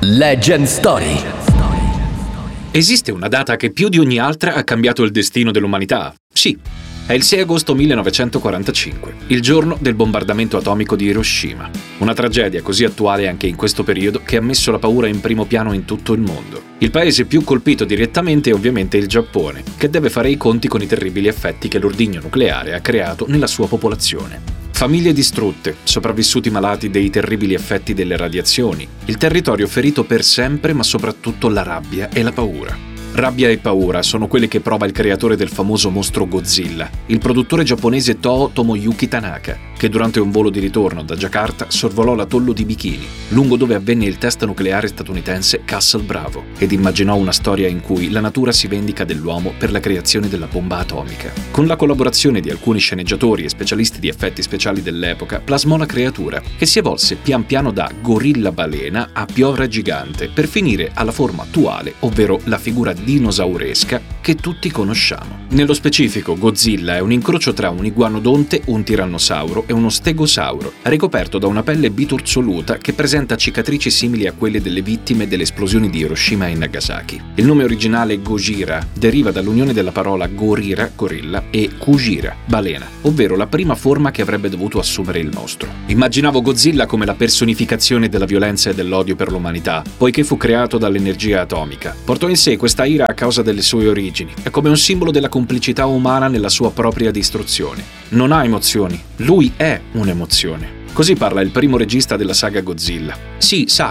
Legend Story. Esiste una data che più di ogni altra ha cambiato il destino dell'umanità? Sì, è il 6 agosto 1945, il giorno del bombardamento atomico di Hiroshima. Una tragedia così attuale anche in questo periodo che ha messo la paura in primo piano in tutto il mondo. Il paese più colpito direttamente è ovviamente il Giappone, che deve fare i conti con i terribili effetti che l'ordigno nucleare ha creato nella sua popolazione. Famiglie distrutte, sopravvissuti malati dei terribili effetti delle radiazioni, il territorio ferito per sempre, ma soprattutto la rabbia e la paura. Rabbia e paura sono quelle che prova il creatore del famoso mostro Godzilla, il produttore giapponese Toho Tomoyuki Tanaka, che durante un volo di ritorno da Jakarta sorvolò l'atollo di Bikini, lungo dove avvenne il test nucleare statunitense Castle Bravo, ed immaginò una storia in cui la natura si vendica dell'uomo per la creazione della bomba atomica. Con la collaborazione di alcuni sceneggiatori e specialisti di effetti speciali dell'epoca, plasmò la creatura, che si evolse pian piano da gorilla balena a piovra gigante, per finire alla forma attuale, ovvero la figura dinosauresca che tutti conosciamo. Nello specifico, Godzilla è un incrocio tra un iguanodonte, un tirannosauro e uno stegosauro, ricoperto da una pelle bitorzoluta che presenta cicatrici simili a quelle delle vittime delle esplosioni di Hiroshima e Nagasaki. Il nome originale Gojira deriva dall'unione della parola gorira, gorilla, e Kujira, balena, ovvero la prima forma che avrebbe dovuto assumere il mostro. Immaginavo Godzilla come la personificazione della violenza e dell'odio per l'umanità, poiché fu creato dall'energia atomica. Portò in sé questa ira a causa delle sue origini, è come un simbolo della complicità umana nella sua propria distruzione. Non ha emozioni, lui è un'emozione. Così parla il primo regista della saga Godzilla. Sì, saga,